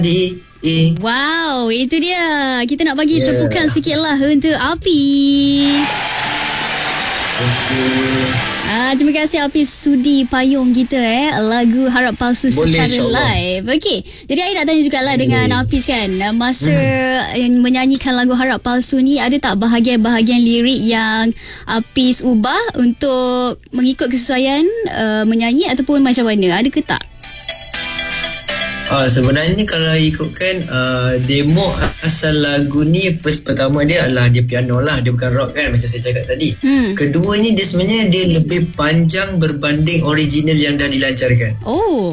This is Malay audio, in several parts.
Wow, itu dia. Kita nak bagi tepukan sikit lah untuk Apis. Terima kasih Apis sudi payung kita lagu Harap Palsu secara live. Okey, jadi saya nak tanya jugalah dengan Apis kan, masa menyanyikan lagu Harap Palsu ni, ada tak bahagian-bahagian lirik yang Apis ubah untuk mengikut kesesuaian menyanyi ataupun macam mana? Ada ke tak? Sebenarnya kalau ikutkan demo asal lagu ni, pertama dia adalah dia piano lah, dia bukan rock kan macam saya cakap tadi. Keduanya dia sebenarnya dia lebih panjang berbanding original yang dah dilancarkan.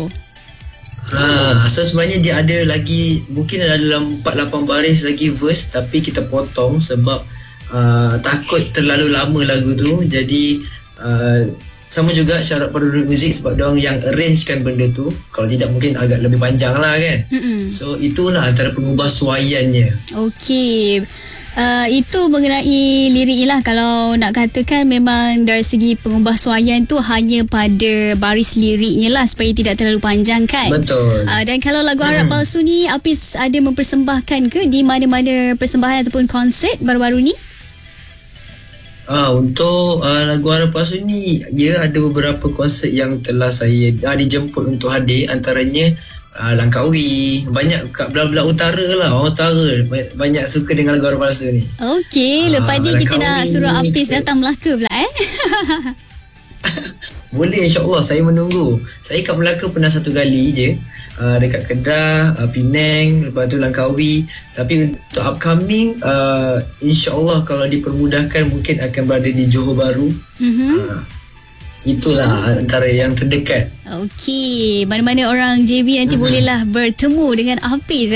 So sebenarnya dia ada lagi, mungkin ada dalam 4-8 baris lagi verse, tapi kita potong sebab takut terlalu lama lagu tu. Jadi sama juga syarat produk muzik sebab diorang yang arrangekan benda tu. Kalau tidak mungkin agak lebih panjang lah kan. So itulah antara pengubahsuaiannya. Okey, itu mengenai lirik lah. Kalau nak katakan memang dari segi pengubahsuaian tu hanya pada baris liriknya lah, supaya tidak terlalu panjang kan. Betul. Dan kalau lagu Harap Palsu ni, Apis ada mempersembahkan ke di mana-mana persembahan ataupun konsert baru-baru ni? Untuk lagu Harap Palsu ni, ada beberapa konsert yang telah saya dijemput untuk hadir. Antaranya Langkawi, banyak kat belah-belah utara lah. Orang utara banyak suka dengan lagu Harap Palsu ni. Okey, lepas ni kita nak suruh Apis datang Melaka pula Boleh, insyaAllah, saya menunggu. Saya kat Melaka pernah satu kali je, dekat Kedah, Penang, lepas tu Langkawi. Tapi untuk upcoming, insyaAllah kalau dipermudahkan mungkin akan berada di Johor Bahru. Itulah antara yang terdekat. Okey, mana-mana orang JB nanti bolehlah bertemu dengan Apis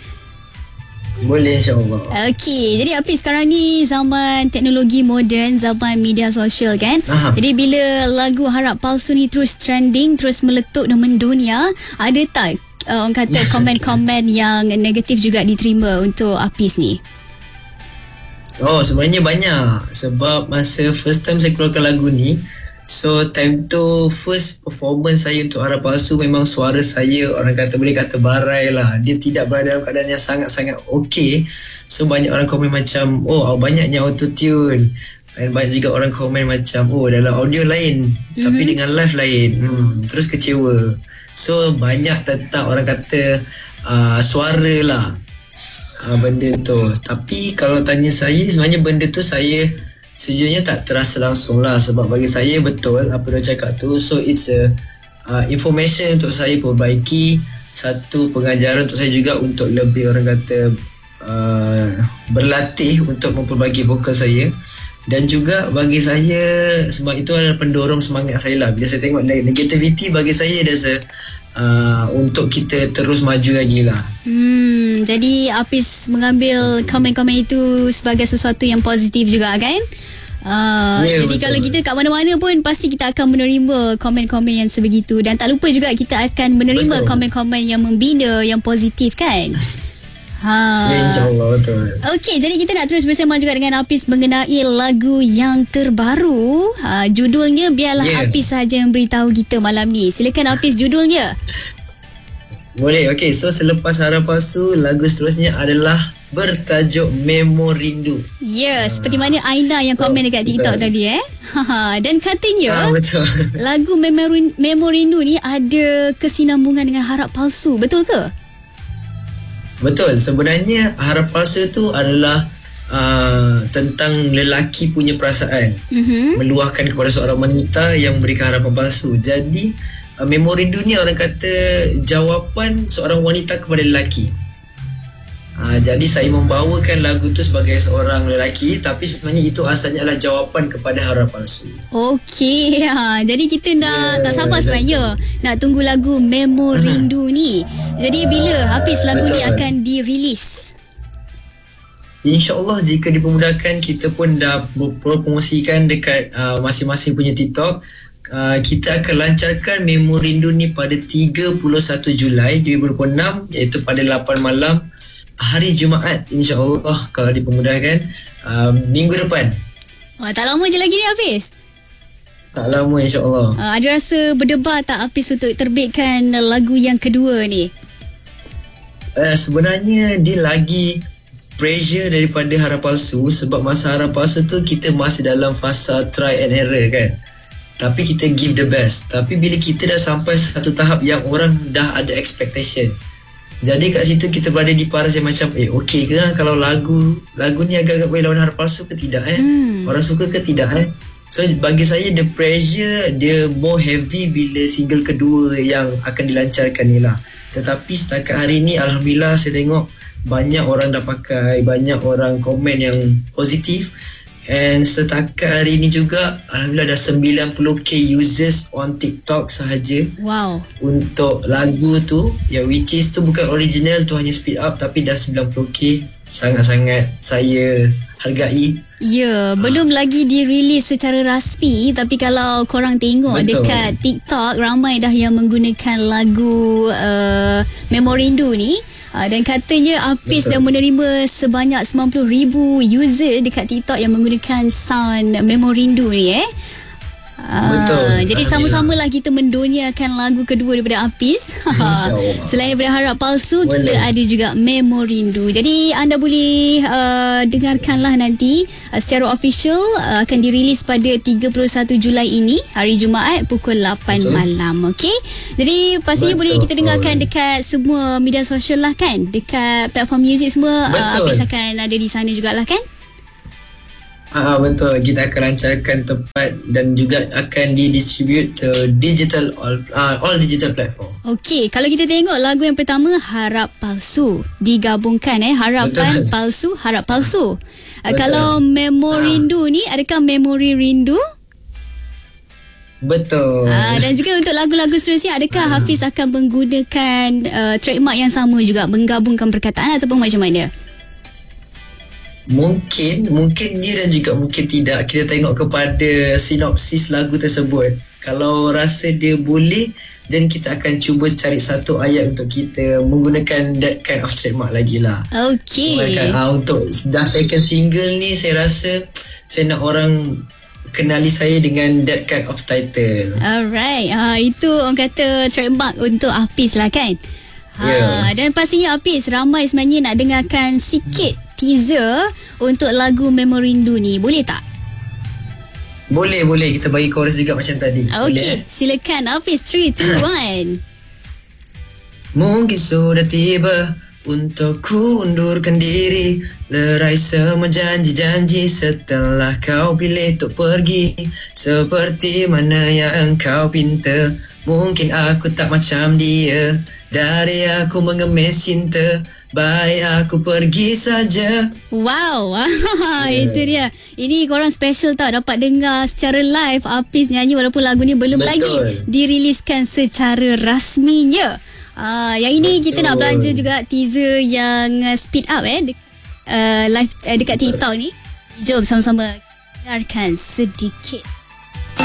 Boleh, insyaAllah. Okey, jadi Apis, sekarang ni zaman teknologi moden, zaman media sosial kan. Jadi bila lagu Harap Palsu ni terus trending, terus meletup dan mendunia, ada tak orang kata komen-komen yang negatif juga diterima untuk Apis ni? Sebenarnya banyak. Sebab masa first time saya keluarkan lagu ni, so time tu first performance saya untuk Harap Palsu, memang suara saya orang kata boleh kata barai lah. Dia tidak berada dalam keadaan yang sangat-sangat okey. So banyak orang komen macam, banyaknya autotune. Dan banyak juga orang komen macam, dalam audio lain tapi dengan live lain. Terus kecewa. So banyak tentang orang kata suara lah, benda tu. Tapi kalau tanya saya, sebenarnya benda tu saya sejujurnya tak terasa langsung lah. Sebab bagi saya betul apa dia cakap tu. So it's a information untuk saya perbaiki. Satu pengajaran untuk saya juga untuk lebih orang kata berlatih untuk memperbaiki vokal saya. Dan juga bagi saya, sebab itu adalah pendorong semangat saya lah. Bila saya tengok negativity, bagi saya untuk kita terus maju lagi lah. Jadi Apis mengambil komen-komen itu sebagai sesuatu yang positif juga kan? Jadi betul. Kalau kita kat mana-mana pun pasti kita akan menerima komen-komen yang sebegitu. Dan tak lupa juga kita akan menerima komen-komen yang membina, yang positif kan? InsyaAllah, betul. Okey, jadi kita nak terus bersama juga dengan Apis mengenai lagu yang terbaru. Judulnya biarlah Apis saja yang beritahu kita malam ni. Silakan Apis, judulnya. Boleh. Okey, so selepas Harap Palsu, lagu seterusnya adalah bertajuk Memo Rindu. Seperti mana Aina yang komen dekat TikTok tadi Dan katanya lagu Memo Rindu ni ada kesinambungan dengan Harap Palsu. Betul ke? Betul. Sebenarnya Harap Palsu tu adalah tentang lelaki punya perasaan, meluahkan kepada seorang wanita yang memberikan harapan palsu. Jadi Memo Rindu ni orang kata jawapan seorang wanita kepada lelaki. Jadi saya membawakan lagu tu sebagai seorang lelaki, tapi sebenarnya itu asalnya adalah jawapan kepada Harap Palsu. Okey, jadi kita nak tak sabar sebenarnya nak tunggu lagu Memo Rindu ni. Jadi bila Apis lagu ni akan dirilis? InsyaAllah jika dipermudahkan, kita pun dah promosikan dekat masing-masing punya TikTok. Kita akan lancarkan Memo Rindu ni pada 31 Julai 2026, iaitu pada 8 malam hari Jumaat, insyaAllah kalau dipermudahkan, minggu depan. Tak lama je lagi ni Apis. Tak lama, insyaAllah. Ada rasa berdebar tak Apis untuk terbitkan lagu yang kedua ni? sebenarnya dia lagi pressure daripada Harap Palsu, sebab masa Harap Palsu tu kita masih dalam fasa try and error kan. Tapi kita give the best. Tapi bila kita dah sampai satu tahap yang orang dah ada expectation, jadi kat situ kita berada di paras yang macam okey ke kalau lagu ni agak-agak boleh lawan Harap Palsu ke tidak orang suka ke tidak So bagi saya the pressure dia more heavy bila single kedua yang akan dilancarkan ni lah. Tetapi setakat hari ni alhamdulillah saya tengok banyak orang dah pakai, banyak orang komen yang positif. And setakat hari ni juga alhamdulillah dah 90k users on TikTok sahaja. Wow. Untuk lagu tu which is tu bukan original, tu hanya speed up, tapi dah 90k. Sangat-sangat saya hargai. Ya, belum lagi dirilis secara rasmi, tapi kalau korang tengok dekat TikTok ramai dah yang menggunakan lagu Memorindu ni. Dan katanya Apis dah menerima sebanyak 90,000 user dekat TikTok yang menggunakan sound Memorindu ni Betul. Jadi sama-samalah kita mendoniakan lagu kedua daripada Apis. Selain daripada Harap Palsu, kita ada juga Memorindu. Jadi anda boleh dengarkanlah nanti secara official, akan dirilis pada 31 Julai ini, hari Jumaat pukul 8 malam. Okey. Jadi pastinya boleh kita dengarkan dekat semua media sosial lah kan, dekat platform music semua. Apis akan ada di sana jugalah kan. Betul, kita akan lancarkan tempat dan juga akan didistribute to digital all digital platform. Okey, kalau kita tengok lagu yang pertama Harap Palsu digabungkan Harapan Palsu, Harap Palsu. Kalau Memorindu ni, adakah Memori Rindu? Betul. Dan juga untuk lagu-lagu seterusnya, adakah Hafiz akan menggunakan trademark yang sama juga, menggabungkan perkataan ataupun macam mana? Mungkin dia dan juga mungkin tidak. Kita tengok kepada sinopsis lagu tersebut. Kalau rasa dia boleh, dan kita akan cuba cari satu ayat untuk kita menggunakan that kind of trademark lagi lah. Okay. Untuk dah second single ni, saya rasa saya nak orang kenali saya dengan that kind of title. Alright. Itu orang kata trademark untuk Apis lah kan. Dan pastinya Apis, ramai sebenarnya nak dengarkan sikit teaser untuk lagu Memorindu ni. Boleh tak? Boleh. Kita bagi chorus juga macam tadi. Okey, silakan Apis. 3, 2, 1. Mungkin sudah tiba untuk ku undurkan diri, lerai semua janji-janji setelah kau pilih untuk pergi. Seperti mana yang engkau pinta, mungkin aku tak macam dia. Dari aku mengemis cinta, baik aku pergi saja. Wow. Itu dia. Ini korang special tau, dapat dengar secara live Apis nyanyi walaupun lagu ni belum lagi diriliskan secara rasminya. Yang ini kita nak belanja juga teaser yang speed up live dekat TikTok ni. Jom sama-sama dengarkan sedikit.